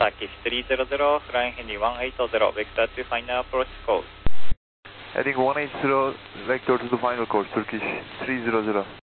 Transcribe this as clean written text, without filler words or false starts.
Turkish 300, flying Henry 180, vector to final approach course. Heading 180, vector to the final course, Turkish 300.